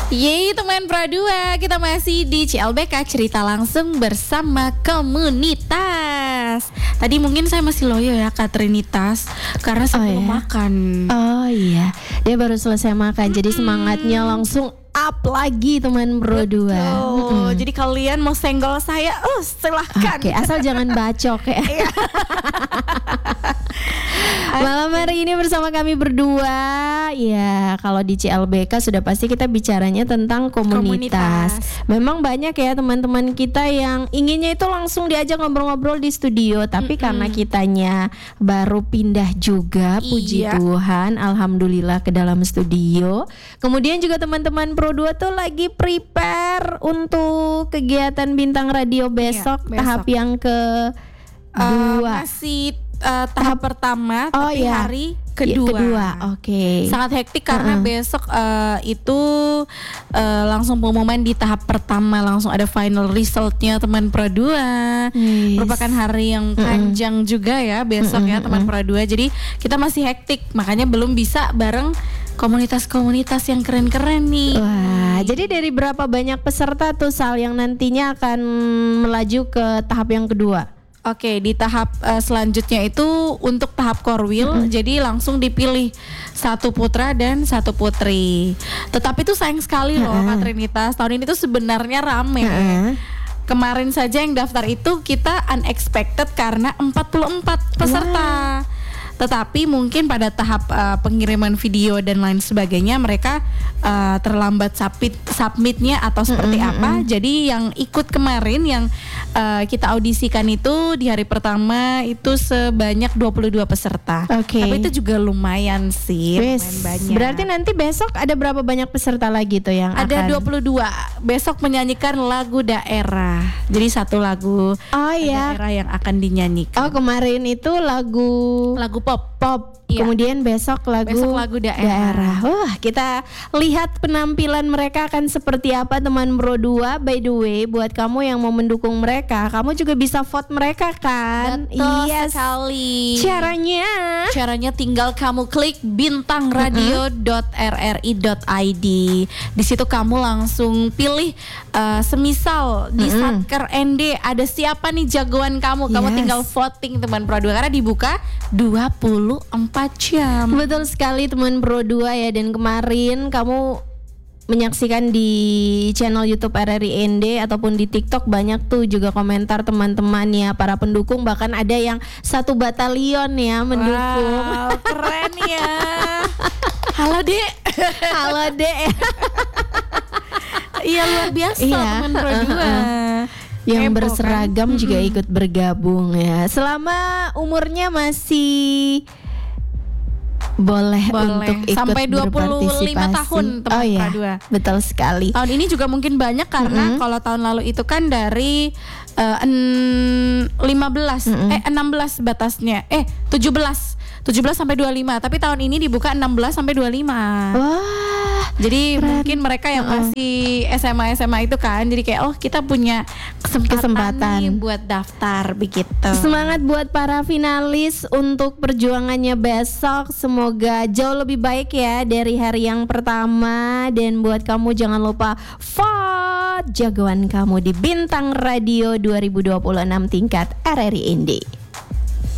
Yeay teman Pro 2, kita masih di CLBK cerita langsung bersama komunitas. Tadi mungkin saya masih loyo ya Kak Trinitas karena saya belum makan. Oh iya, dia baru selesai makan jadi semangatnya langsung up lagi teman Pro 2. Jadi kalian mau senggol saya, silahkan. Oke, asal jangan bacok ya. Malam hari ini bersama kami berdua. Ya, kalau di CLBK sudah pasti kita bicaranya tentang komunitas. Memang banyak ya teman-teman kita yang inginnya itu langsung diajak ngobrol-ngobrol di studio, tapi karena kitanya baru pindah juga, puji Tuhan, alhamdulillah ke dalam studio. Kemudian juga teman-teman Pro 2 tuh lagi prepare untuk kegiatan Bintang Radio besok, tahap yang kedua. Masih tahap pertama, tapi hari kedua. Oke. Sangat hektik karena besok itu langsung pengumuman di tahap pertama, langsung ada final resultnya teman Pro 2. Merupakan hari yang panjang juga ya besok ya teman Pro 2. Jadi kita masih hektik, makanya belum bisa bareng komunitas-komunitas yang keren-keren nih. Wah, jadi dari berapa banyak peserta tuh Sal yang nantinya akan melaju ke tahap yang kedua? Oke, di tahap selanjutnya itu untuk tahap Korwil, jadi langsung dipilih satu putra dan satu putri. Tetapi tuh sayang sekali loh Kak Trinitas, tahun ini tuh sebenarnya rame. Kemarin saja yang daftar itu kita unexpected karena 44 peserta. Tetapi mungkin pada tahap pengiriman video dan lain sebagainya mereka terlambat submitnya atau seperti apa. Jadi yang ikut kemarin yang kita audisikan itu di hari pertama itu sebanyak 22 peserta. Tapi itu juga lumayan sih, lumayan banyak. Berarti nanti besok ada berapa banyak peserta lagi tuh yang ada 22. Besok menyanyikan lagu daerah. Jadi satu lagu daerah yang akan dinyanyikan. Oh, kemarin itu lagu pop. Kemudian besok lagu daerah. Wah, kita lihat penampilan mereka akan seperti apa teman Pro 2. By the way, buat kamu yang mau mendukung mereka, kamu juga bisa vote mereka kan? Betul sekali. Caranya tinggal kamu klik bintangradio.rri.id. Di situ kamu langsung pilih semisal di Satker ND ada siapa nih jagoan kamu. Kamu tinggal voting teman Pro 2 karena dibuka 24 jam. Betul sekali teman Pro 2 ya. Dan kemarin kamu menyaksikan di channel YouTube RRI ND ataupun di TikTok banyak tuh juga komentar teman-teman ya, para pendukung, bahkan ada yang satu batalion ya mendukung. Wow, keren ya. Halo Dek. Halo Dek. Iya, luar biasa teman Pro 2. Yang berseragam juga ikut bergabung ya. Selama umurnya masih boleh untuk ikut sampai 25 tahun teman Pro 2. Betul sekali. Tahun ini juga mungkin banyak karena kalau tahun lalu itu kan dari 16 batasnya 17 sampai 25, tapi tahun ini dibuka 16 sampai 25. Wah, jadi keren. Mungkin mereka yang masih SMA itu kan, jadi kayak kita punya kesempatan nih buat daftar begitu. Semangat buat para finalis untuk perjuangannya besok, semoga jauh lebih baik ya dari hari yang pertama. Dan buat kamu jangan lupa vote jagoan kamu di Bintang Radio 2026 tingkat RRI ND.